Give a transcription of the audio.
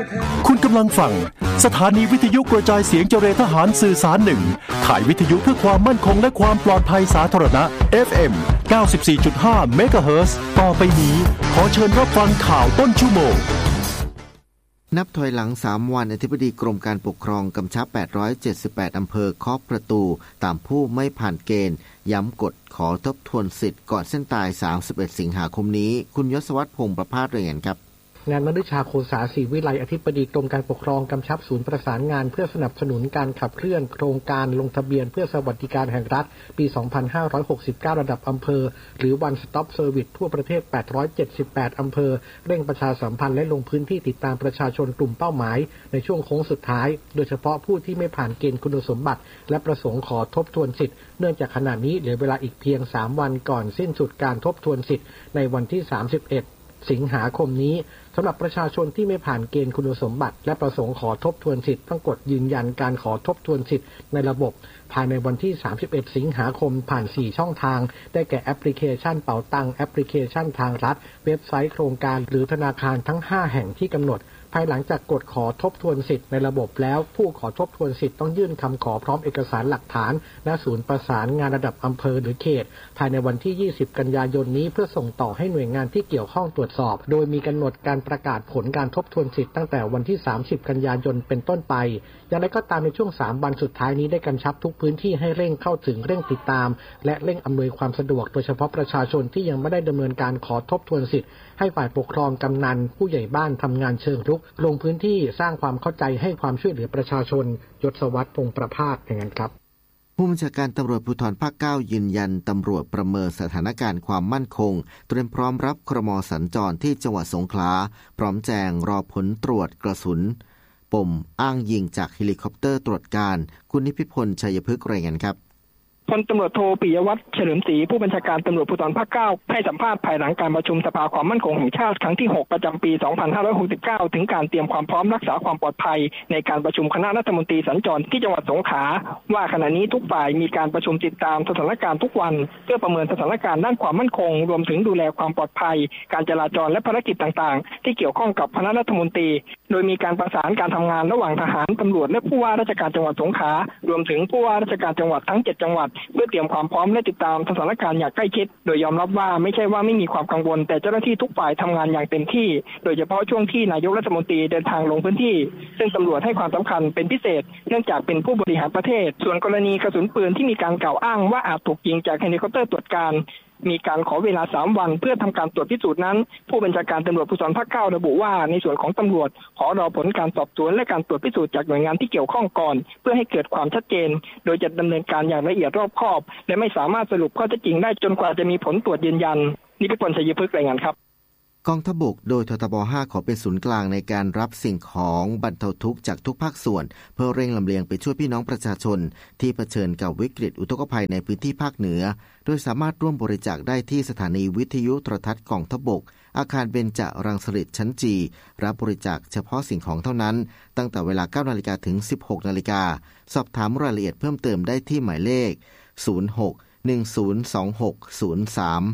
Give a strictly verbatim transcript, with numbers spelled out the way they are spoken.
คุณกำลังฟังสถานีวิทยุกระจายเสียงเจริญทหารสื่อสารหนึ่งข่ายวิทยุเพื่อความมั่นคงและความปลอดภัยสาธารณะ เอฟ เอ็ม เก้าสิบสี่จุดห้า เมกะเฮิรตซ์ต่อไปนี้ขอเชิญรับฟังข่าวต้นชั่วโมงนับถอยหลังสามวันอธิบดีกรมการปกครองกำชับแปดร้อยเจ็ดสิบแปดอำเภอเคาะประตูตามผู้ไม่ผ่านเกณฑ์ย้ำกฎขอทบทวนสิทธิ์ก่อนเส้นตายสามสิบเอ็ดสิงหาคมนี้คุณยศวัฒน์พงษ์ประภาสรายงานครับนายมฤชาโคสาศรีวิไลอธิบดีกรมการปกครองกำชับศูนย์ประสานงานเพื่อสนับสนุนการขับเคลื่อนโครงการลงทะเบียนเพื่อสวัสดิการแห่งรัฐปี สองพันห้าร้อยหกสิบเก้า ระดับอำเภอหรือ One Stop Service ทั่วประเทศ แปดร้อยเจ็ดสิบแปด อำเภอเร่งประชาสัมพันธ์และลงพื้นที่ติดตามประชาชนกลุ่มเป้าหมายในช่วงโค้งสุดท้ายโดยเฉพาะผู้ที่ไม่ผ่านเกณฑ์คุณสมบัติและประสงค์ขอทบทวนสิทธิ์เนื่องจากขณะนี้เหลือเวลาอีกเพียงสามวันก่อนสิ้นสุดการทบทวนสิทธิ์ในวันที่สามสิบเอ็ดสิงหาคมนี้สำหรับประชาชนที่ไม่ผ่านเกณฑ์คุณสมบัติและประสงค์ขอทบทวนสิทธิ์ต้องกดยืนยันการขอทบทวนสิทธิ์ในระบบภายในวันที่สามสิบเอ็ดสิงหาคมผ่านสี่ช่องทางได้แก่แอปพลิเคชันเป๋าตังแอปพลิเคชันทางรัฐเว็บไซต์โครงการหรือธนาคารทั้งห้าแห่งที่กำหนดภายหลังจากกดขอทบทวนสิทธิ์ในระบบแล้วผู้ขอทบทวนสิทธิ์ต้องยื่นคำขอพร้อมเอกสารหลักฐานณศูนย์ประสานงานระดับอำเภอหรือเขตภายในวันที่ยี่สิบกันยายนนี้เพื่อส่งต่อให้หน่วยงานที่เกี่ยวข้องตรวจสอบโดยมีกำหนดการประกาศผลการทบทวนสิทธิ์ตั้งแต่วันที่สามสิบกันยายนเป็นต้นไปอย่างไรก็ตามในช่วงสามวันสุดท้ายนี้ได้กำชับทุกพื้นที่ให้เร่งเข้าถึงเร่งติดตามและเร่งอำนวยความสะดวกโดยเฉพาะประชาชนที่ยังไม่ได้ดำเนินการขอทบทวนสิทธิ์ให้ฝ่ายปกครองกำนันผู้ใหญ่บ้านทำงานเชิงรุกลงพื้นที่สร้างความเข้าใจให้ความช่วยเหลือประชาชนยศวัฒน์พงษ์ประภาสอย่างนั้นครับผู้บัญชาการตำรวจภูธรภาคเก้ายืนยันตำรวจประเมินสถานการณ์ความมั่นคงเตรียมพร้อมรับครม.สัญจรที่จังหวัดสงขลาพร้อมแจงรอผลตรวจกระสุนปมอ้างยิงจากเฮลิคอปเตอร์ตรวจการคุณนิพิพลชัยพฤกษ์รายงานครับพลตำรวจโทปิยวัฒน์เฉลิมศรีผู้บัญชาการตำรวจภูธรภาคเก้าให้สัมภาษณ์ภายหลังการประชุมสภาความมั่นคงแห่งชาติครั้งที่หกประจำปีสองพันห้าร้อยหกสิบเก้าถึงการเตรียมความพร้อมรักษาความปลอดภัยในการประชุมคณะรัฐมนตรีสัญจรที่จังหวัดสงขลาว่าขณะนี้ทุกฝ่ายมีการประชุมติดตามสถานการณ์ทุกวันเพื่อประเมินสถานการณ์ด้านความมั่นคงรวมถึงดูแลความปลอดภัยการจราจรและภารกิจต่างๆที่เกี่ยวข้องกับคณะรัฐมนตรีโดยมีการประสานการทำงานระหว่างทหารตำรวจและผู้ว่าราชการจังหวัดสงขลารวมถึงผู้ว่าราชการจังหวัดทั้งเจ็ดจังหวัดเพื่อเตรียมความพร้อมและติดตามสถานการณ์อย่างใกล้ชิดโดยยอมรับว่าไม่ใช่ว่าไม่มีความกังวลแต่เจ้าหน้าที่ทุกฝ่ายทำงานอย่างเต็มที่โดยเฉพาะช่วงที่นายกรัฐมนตรีเดินทางลงพื้นที่ซึ่งตำรวจให้ความสำคัญเป็นพิเศษเนื่องจากเป็นผู้บริหารประเทศส่วนกรณีกระสุนปืนที่มีการกล่าวอ้างว่าอาจถูกยิงจากเฮลิคอปเตอร์ตรวจการมีการขอเวลาสามวันเพื่อทำการตรวจพิสูจน์นั้นผู้บัญชาการตำรวจภูธรภาคเก้าระบุว่าในส่วนของตำรวจขอรอผลการสอบสวนและการตรวจพิสูจน์จากหน่วยงานที่เกี่ยวข้องก่อนเพื่อให้เกิดความชัดเจนโดยจะดำเนินการอย่างละเอียดรอบคอบและไม่สามารถสรุปข้อเท็จจริงได้จนกว่าจะมีผลตรวจยืนยันนิพิพลชัยพฤกษ์รายงานครับกองทัพบกโดยททบห้าขอเป็นศูนย์กลางในการรับสิ่งของบรรเทาทุกข์จากทุกภาคส่วนเพื่อเร่งลำเลียงไปช่วยพี่น้องประชาชนที่เผชิญกับวิกฤตอุทกภัยในพื้นที่ภาคเหนือโดยสามารถร่วมบริจาคได้ที่สถานีวิทยุโทรทัศน์กองทัพบกอาคารเบญจรังสฤษฎ์ชั้นจีรับบริจาคเฉพาะสิ่งของเท่านั้นตั้งแต่เวลา เก้านาฬิกา ถึง สิบหกนาฬิกาสอบถามรายละเอียดเพิ่มเติมได้ที่หมายเลขศูนย์ หก หนึ่ง ศูนย์ สอง หก ศูนย์ สาม